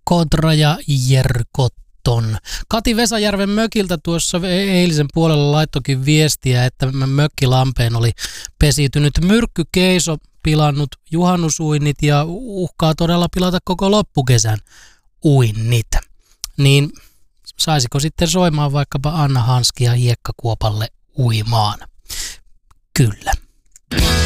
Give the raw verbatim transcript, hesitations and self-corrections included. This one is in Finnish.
Kotra ja Jerkotton. Kati Vesajärven mökiltä tuossa eilisen puolella laittokin viestiä, että mökkilampeen oli pesiytynyt myrkkykeiso, pilannut juhannusuinnit ja uhkaa todella pilata koko loppukesän uinnit. Niin saisiko sitten soimaan vaikkapa Anna Hanskia hiekkakuopalle uimaan? Kyllä.